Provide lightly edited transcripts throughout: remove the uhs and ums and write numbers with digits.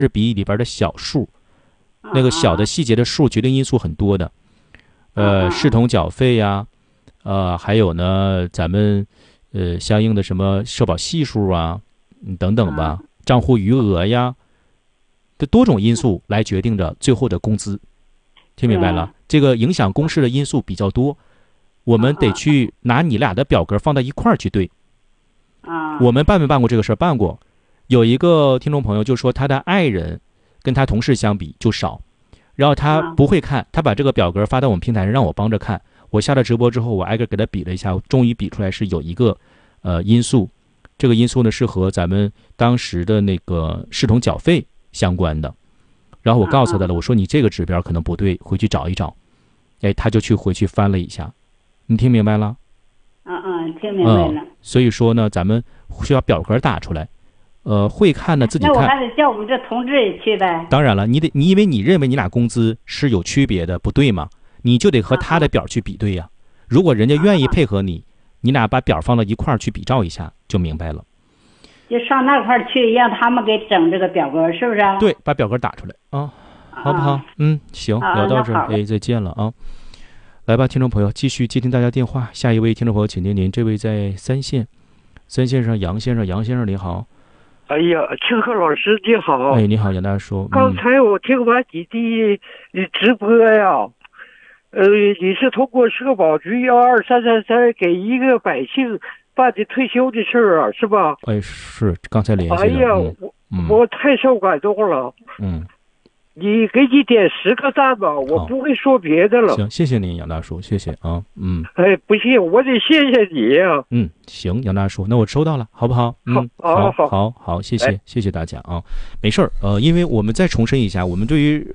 是比里边的小数，那个小的细节的数决定因素很多的，视同缴费呀，还有呢咱们相应的什么社保系数啊，等等吧，账户余额呀，这多种因素来决定着最后的工资。听明白了？这个影响公示的因素比较多，我们得去拿你俩的表格放到一块儿去对。我们办没办过这个事儿？办过。有一个听众朋友就说他的爱人跟他同事相比就少，然后他不会看，他把这个表格发到我们平台上让我帮着看。我下了直播之后，我挨个给他比了一下，终于比出来是有一个因素，这个因素呢是和咱们当时的那个视同缴费相关的。然后我告诉他了，我说你这个指标可能不对，回去找一找。哎，他就回去翻了一下，你听明白了？ 听明白了。 所以说呢，咱们需要表格打出来。会看呢自己看。 那我还得叫我们这同志也去呗。 当然了，你因为你认为你俩工资是有区别的，不对吗？你就得和他的表去比对呀。如果人家愿意配合你，你俩把表放到一块儿去比照一下，就明白了。 就上那块儿去，让他们给整这个表格，是不是？ 对，把表格打出来啊，好不好？行，聊到这儿，哎，再见了啊。来吧，听众朋友，继续接听大家电话。下一位听众朋友，请您，这位在三线上杨先生，杨先生你好。 哎呀，庆贺老师你好。 哎，你好，杨大叔。 刚才我听完你的直播呀，你是通过社保局12333给一个百姓办的退休的事儿啊，是吧？ 哎，是刚才联系的。 哎呀，我太受感动了。你给你点10个赞吧，我不会说别的了。 行，谢谢您，杨大叔，谢谢啊。 哎，不信我得谢谢你呀。 行，杨大叔，那我收到了，好不好？好，谢谢大家啊。没事儿，因为我们再重申一下，我们对于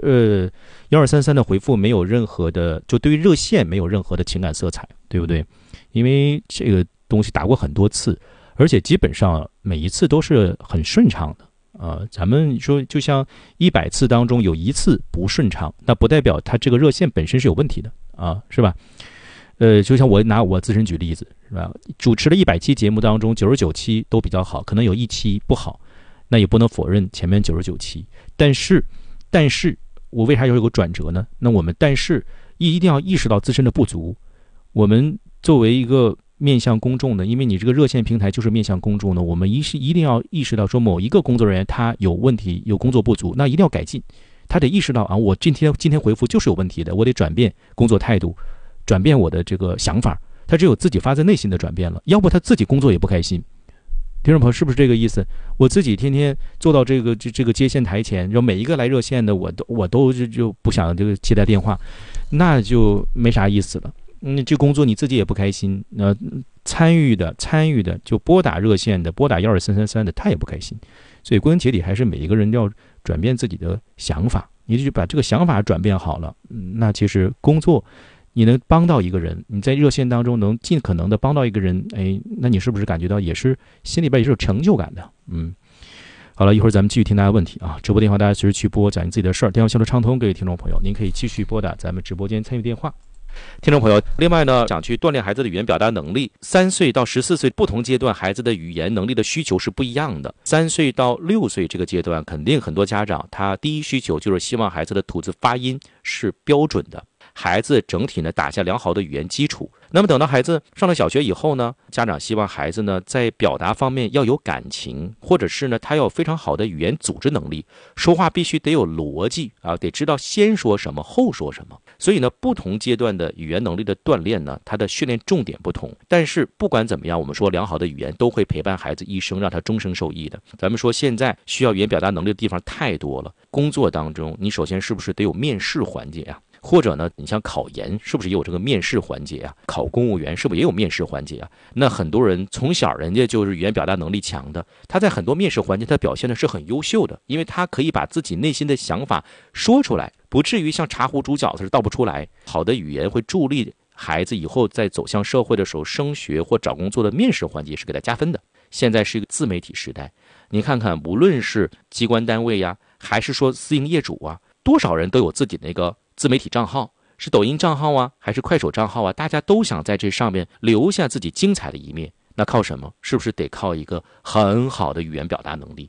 1233的回复没有任何的，就对于热线没有任何的情感色彩，对不对？因为这个东西打过很多次，而且基本上每一次都是很顺畅的。咱们说就像100次当中有1次不顺畅，那不代表它这个热线本身是有问题的啊，是吧？就像我拿我自身举例子，是吧？主持了100期节目当中99期都比较好，可能有1期不好，那也不能否认前面99期。但是我为啥有个转折呢？那我们一定要意识到自身的不足。我们作为一个面向公众的，因为你这个热线平台就是面向公众的，我们一定要意识到说某一个工作人员他有问题，有工作不足，那一定要改进。他得意识到啊，我今天回复就是有问题的，我得转变工作态度，转变我的这个想法。他只有自己发自内心的转变了，要不他自己工作也不开心。听众朋友，是不是这个意思？我自己天天坐到这个接线台前，就每一个来热线的，我都就不想这个接待电话，那就没啥意思了。这工作你自己也不开心，参与的就拨打热线的，拨打12333的，他也不开心。所以归根结底还是每一个人要转变自己的想法，你就把这个想法转变好了，那其实工作你能帮到一个人，你在热线当中能尽可能的帮到一个人，哎，那你是不是感觉到也是心里边也是有成就感的？好了，一会儿咱们继续听大家问题啊。直播电话大家随时去拨，讲你自己的事儿，电话线路畅通，各位听众朋友，您可以继续拨打咱们直播间参与电话。听众朋友，另外呢，想去锻炼孩子的语言表达能力，3岁到14岁不同阶段孩子的语言能力的需求是不一样的。3岁到6岁这个阶段，肯定很多家长他第一需求就是希望孩子的吐字发音是标准的，孩子整体呢打下良好的语言基础。那么等到孩子上了小学以后呢，家长希望孩子呢在表达方面要有感情，或者是呢他要有非常好的语言组织能力，说话必须得有逻辑啊，得知道先说什么后说什么。所以呢，不同阶段的语言能力的锻炼呢，它的训练重点不同。但是不管怎么样，我们说良好的语言都会陪伴孩子一生，让他终生受益的。咱们说现在需要语言表达能力的地方太多了，工作当中你首先是不是得有面试环节啊？或者呢，你像考研是不是也有这个面试环节啊？考公务员是不是也有面试环节啊？那很多人从小人家就是语言表达能力强的，他在很多面试环节他表现的是很优秀的，因为他可以把自己内心的想法说出来，不至于像茶壶煮饺子是倒不出来。好的语言会助力孩子以后在走向社会的时候，升学或找工作的面试环节是给他加分的。现在是一个自媒体时代，你看看无论是机关单位呀，还是说私营业主啊，多少人都有自己那个自媒体账号，是抖音账号啊，还是快手账号啊，大家都想在这上面留下自己精彩的一面。那靠什么？是不是得靠一个很好的语言表达能力？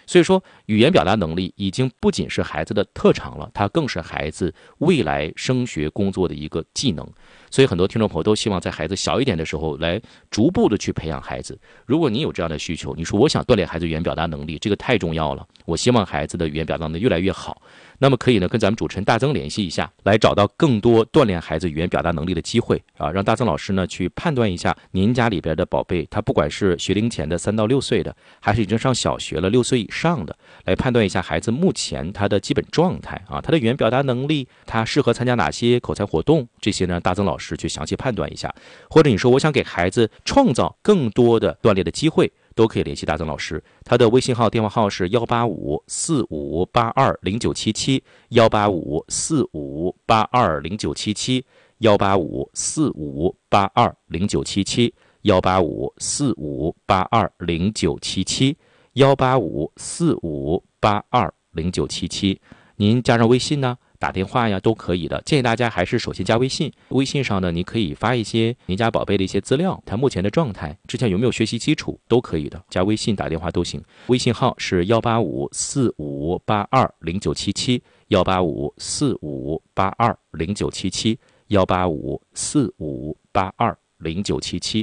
所以说，语言表达能力已经不仅是孩子的特长了，它更是孩子未来升学工作的一个技能。所以很多听众朋友都希望在孩子小一点的时候来逐步的去培养孩子。如果你有这样的需求，你说我想锻炼孩子语言表达能力，这个太重要了，我希望孩子的语言表达能力越来越好，那么可以呢跟咱们主持人大曾联系一下，来找到更多锻炼孩子语言表达能力的机会啊，让大曾老师呢去判断一下您家里边的宝贝，他不管是学龄前的3到6岁的，还是已经上小学了6岁以上的，来判断一下孩子目前他的基本状态啊，他的语言表达能力，他适合参加哪些口才活动，这些呢大曾老师去详细判断一下。或者你说我想给孩子创造更多的锻炼的机会，都可以联系大曾老师，他的微信号电话号是18545820977 18545820977 18545820977 18545820977 18545820977，您加上微信呢，打电话呀都可以的。建议大家还是首先加微信，微信上呢你可以发一些您家宝贝的一些资料，他目前的状态，之前有没有学习基础都可以的，加微信打电话都行。微信号是18545820977 18545820977 18545820977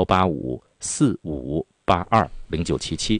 18545820977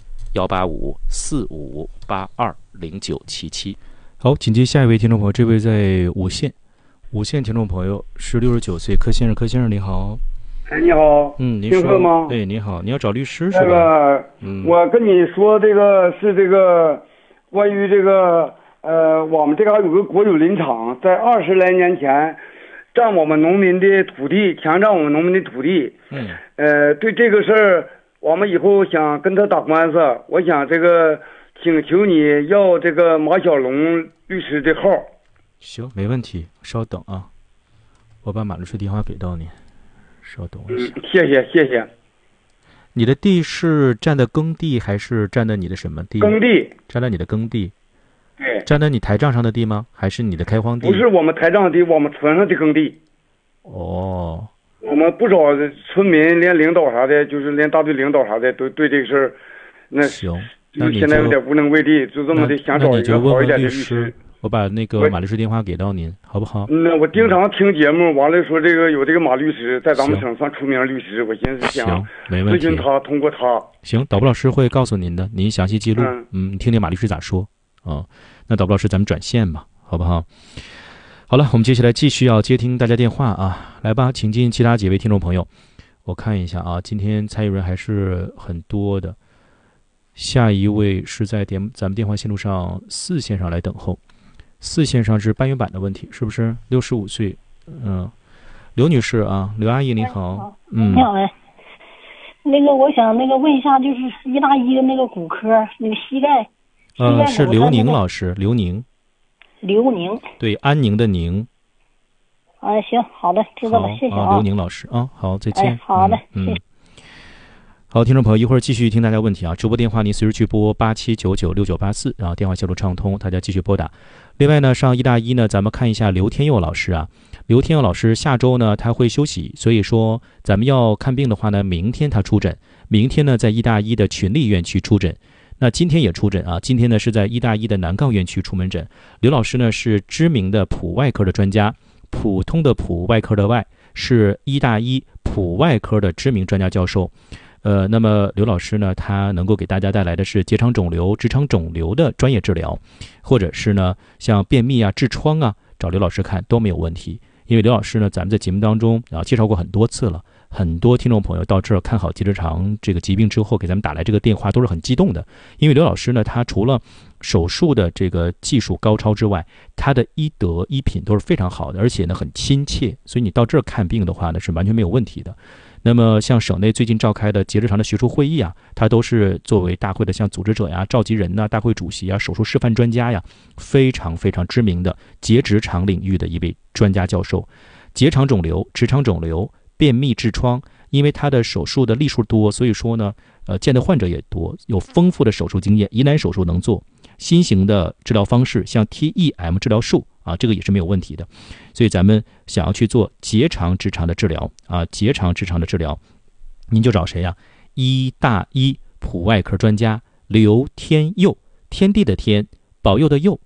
18545820977。好，紧接下一位听众朋友，这位在五线听众朋友是69岁，柯先生你好。 哎，你好， 您说说吗？哎，你好，你要找律师是吧？ 我跟你说，这个是这个关于这个我们这嘎有个国有林场，在20来年前占我们农民的土地，强占我们农民的土地。对这个事儿，我们以后想跟他打官司，我想这个请求你要这个马小龙律师的号。 行，没问题，稍等啊，我把马律师电话给到你，稍等一下。 谢谢。 你的地是占的耕地还是占的你的什么地？ 耕地。 占的你的耕地。 对。 占的你台账上的地吗？还是你的开荒地？ 不是我们台账的，我们村上的耕地。 哦。 我们不少村民连领导啥的，就是连大队领导啥的，都对这个事儿，那行，那现在有点无能为力，就这么的想找一个好一点的律师。 我把那个马律师电话给到您，好不好？ 那我经常听节目，完了说这个有这个马律师在咱们省算出名律师，我寻思想咨询他，通过他。 行，导播老师会告诉您的，您详细记录。你听听马律师咋说啊？那导播老师咱们转线吧，好不好？好了，我们接下来继续要接听大家电话啊，来吧，请进其他几位听众朋友。我看一下啊，今天参与人还是很多的。下一位是在咱们电话线路上4线上来等候。4线上是半月板的问题，是不是？65岁，刘女士啊，刘阿姨您好。 你好哎，那个我想那个问一下，就是1大1的那个骨科，那个膝盖。 是刘宁老师，刘宁。对，安宁的宁。 行，好的，知道了，谢谢啊。 刘宁老师啊，好，再见。 好的，谢谢。 好，听众朋友，一会儿继续听大家问题啊。直播电话您随时去拨87996984，然后电话线路畅通，大家继续拨打。另外呢，上1大1呢，咱们看一下刘天佑老师啊。刘天佑老师下周呢他会休息，所以说咱们要看病的话呢，明天他出诊，明天呢在1大1的群力院区出诊。那今天也出诊啊，今天呢是在1大1的南岗院区出门诊。刘老师呢是知名的普外科的专家，普通的普，外科的外，是1大1普外科的知名专家教授。那么刘老师呢，他能够给大家带来的是结肠肿瘤、直肠肿瘤的专业治疗，或者是呢像便秘啊、痔疮啊，找刘老师看都没有问题。因为刘老师呢，咱们在节目当中介绍过很多次了，很多听众朋友到这儿看好结直肠这个疾病之后，给咱们打来这个电话都是很激动的。因为刘老师呢，他除了手术的这个技术高超之外，他的医德医品都是非常好的，而且呢很亲切，所以你到这儿看病的话呢是完全没有问题的。那么像省内最近召开的结直肠的学术会议啊，他都是作为大会的像组织者呀、召集人呐、大会主席啊、手术示范专家呀，非常非常知名的结直肠领域的一位专家教授。结肠肿瘤、直肠肿瘤、便秘、痔疮，因为他的手术的例数多，所以说呢，见的患者也多，有丰富的手术经验，疑难手术能做。新型的治疗方式，像 TEM 治疗术啊，这个也是没有问题的。所以咱们想要去做结肠直肠的治疗啊，结肠直肠的治疗，您就找谁呀？1大1普外科专家刘天佑， 天地的天，保佑的佑，